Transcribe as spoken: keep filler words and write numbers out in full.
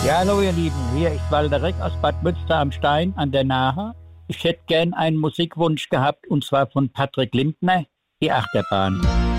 Ja, hallo ihr Lieben, hier ist Walter Reck aus Bad Münster am Stein an der Nahe. Ich hätte gern einen Musikwunsch gehabt und zwar von Patrick Lindner, die Achterbahn.